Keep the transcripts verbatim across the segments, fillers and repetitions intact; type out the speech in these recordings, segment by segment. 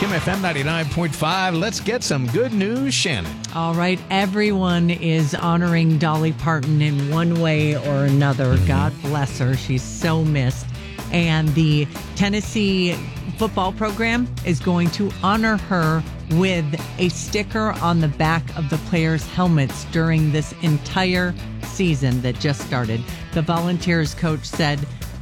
Kim F M ninety-nine point five. Let's get some good news, Shannon. All right. Everyone is honoring Dolly Parton in one way or another. Mm-hmm. God bless her. She's so missed. And the Tennessee football program is going to honor her with a sticker on the back of the players' helmets during this entire season that just started. The Volunteers coach said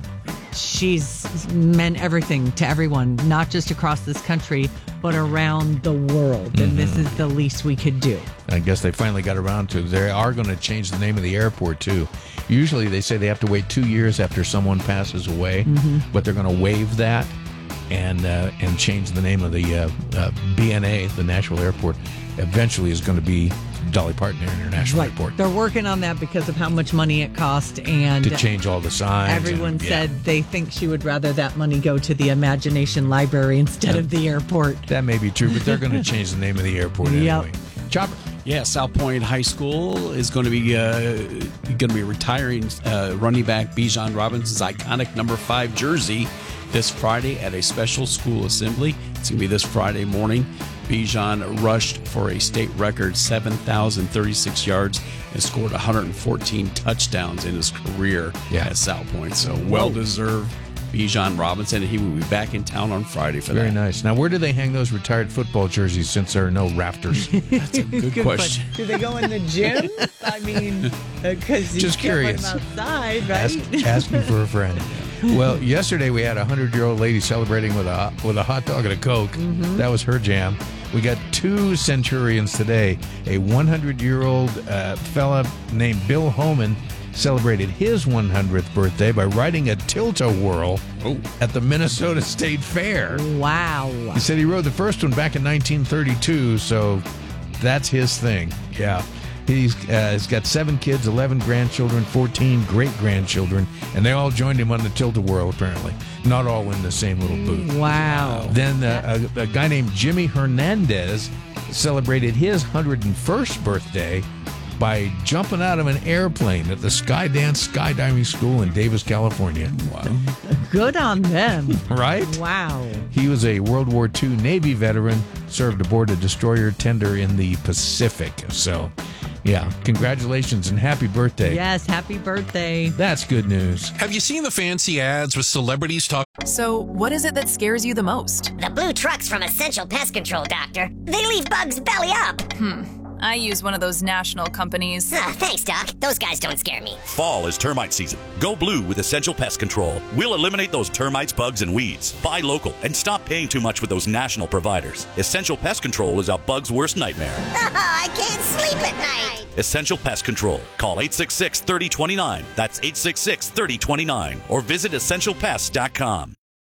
she's meant everything to everyone, not just across this country, but around the world. Mm-hmm. And this is the least we could do. I guess they finally got around to it. They are going to change the name of the airport, too. Usually they say they have to wait two years after someone passes away, mm-hmm. but they're going to waive that and uh, and change the name of the uh, uh, B N A, the Nashville Airport. Eventually is going to be Dolly Parton International right. Airport. They're working on that because of how much money it cost. And to change all the signs. Everyone and, yeah. said they think she would rather that money go to the Imagination Library instead uh, of the airport. That may be true, but they're going to change the name of the airport yep. anyway. Chopper. Yeah, South Point High School is going to be uh, going to be retiring uh, running back Bijan Robinson's iconic number five jersey this Friday at a special school assembly. It's going to be this Friday morning. Bijan rushed for a state record seven thousand thirty-six yards and scored one hundred fourteen touchdowns in his career yeah. at South Point. So well-deserved Bijan Robinson, and he will be back in town on Friday for Very that. Very nice. Now, where do they hang those retired football jerseys since there are no rafters? That's a good, good question. Do they go in the gym? I mean, because you just can't curious. put them outside, right? Ask, asking for a friend. Well, yesterday we had a hundred-year-old lady celebrating with a with a hot dog and a Coke. Mm-hmm. That was her jam. We got two centurions today. A hundred-year-old uh, fella named Bill Homan celebrated his one hundredth birthday by riding a tilt-a-whirl oh. at the Minnesota State Fair. Wow. He said he rode the first one back in nineteen thirty-two, so that's his thing. Yeah. He's, uh, he's got seven kids, eleven grandchildren, fourteen great-grandchildren, and they all joined him on the tilt-a-whirl, apparently. Not all in the same little booth. Wow. Then uh, a, a guy named Jimmy Hernandez celebrated his one hundred first birthday by jumping out of an airplane at the Skydance Skydiving School in Davis, California. Wow. Good on them. Right? Wow. He was a World War Two Navy veteran, served aboard a destroyer tender in the Pacific. So, yeah, congratulations and happy birthday. Yes, happy birthday. That's good news. Have you seen the fancy ads with celebrities talk? So, what is it that scares you the most? The blue trucks from Essential Pest Control, Doctor. They leave bugs belly up. Hmm. I use one of those national companies. Ah, thanks, Doc. Those guys don't scare me. Fall is termite season. Go blue with Essential Pest Control. We'll eliminate those termites, bugs, and weeds. Buy local and stop paying too much with those national providers. Essential Pest Control is a bug's worst nightmare. I can't sleep at night. Essential Pest Control. Call eight six six, three oh two nine. That's eight six six, three oh two nine. Or visit essential pest dot com.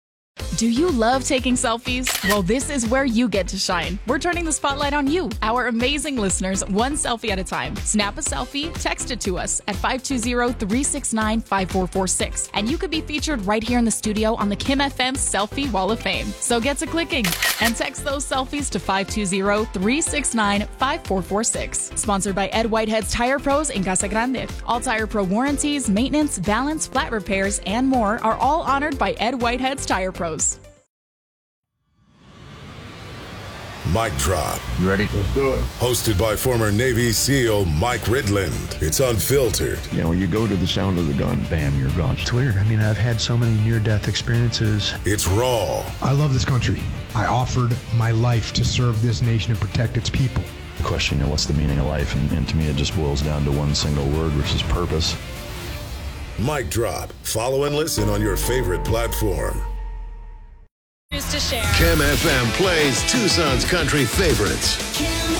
Do you love taking selfies? Well, this is where you get to shine. We're turning the spotlight on you, our amazing listeners, one selfie at a time. Snap a selfie, text it to us at five two zero, three six nine, five four four six, and you could be featured right here in the studio on the Kim F M Selfie Wall of Fame. So get to clicking and text those selfies to five two zero, three six nine, five four four six. Sponsored by Ed Whitehead's Tire Pros in Casa Grande. All Tire Pro warranties, maintenance, balance, flat repairs, and more are all honored by Ed Whitehead's Tire Pros. Mic Drop. You ready? Let's do it. Hosted by former Navy SEAL Mike Ridland. It's unfiltered. You know, when you go to the sound of the gun, bam, you're gone. It's weird. I mean, I've had so many near-death experiences. It's raw. I love this country. I offered my life to serve this nation and protect its people. The question, you know, what's the meaning of life? And, and to me, it just boils down to one single word, which is purpose. Mic Drop. Follow and listen on your favorite platform. To share. Kim F M plays Tucson's country favorites.